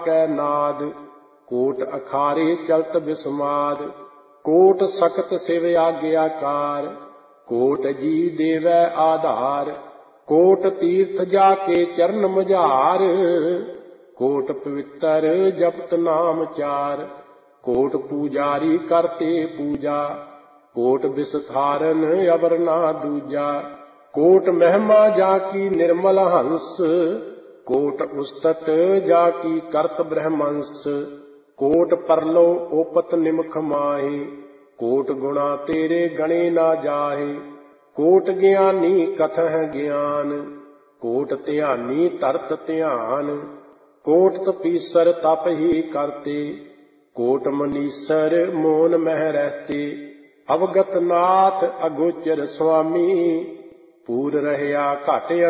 ਕੈ ਨਾਦ। ਕੋਟ ਅਖਾਰੇ ਚਲਤ ਬਿਸਮਾਦ। ਕੋਟ ਸਖਤ ਸਿਵ ਆਗਿਆਕਾਰ। ਕੋਟ ਜੀ ਦੇਵੈ ਆਧਾਰ। ਕੋਟ ਤੀਰਥ ਜਾ ਕੇ ਚਰਨ ਮੁਝਾਰ। ਕੋਟ ਪਵਿੱਤਰ ਜਪਤ ਨਾਮ ਚਾਰ। ਕੋਟ ਪੂਜਾਰੀ ਕਰਤੇ ਪੂਜਾ। ਕੋਟ ਵਿਸਥਾਰਨ ਅਵਰ ਨਾ ਦੂਜਾ। ਕੋਟ ਮਹਿਮਾ ਜਾ ਕੀ ਨਿਰਮਲ ਹੰਸ। ਕੋਟ ਉਸਤਤ ਜਾ ਕੀ ਕਰਤ ਬ੍ਰਹਮੰਸ। ਕੋਟ ਪਰਲੋ ਓਪਤ ਨਿਮਖ ਮਾਹੀ। ਕੋਟ ਗੁਣਾ ਤੇਰੇ ਗਣੇ ਨਾ ਜਾਹੇ। ਕੋਟ ਗਿਆਨੀ ਕਥਹਿ ਗਿਆਨ। ਕੋਟ ਧਿਆਨੀ ਧਰਤ ਧਿਆਨ। ਕੋਟ ਤਪੀਸਰ ਤਪ ਹੀ ਕਰਤੇ। ਕੋਟ ਮਨੀਸਰ ਮੋਨ ਮਹਿ ਰਹਤੇ। ਅਵਗਤ ਨਾਥ ਅਗੋਚਰ ਸੁਆਮੀ। ਪੂਰ ਰਹਿਆ ਘਟ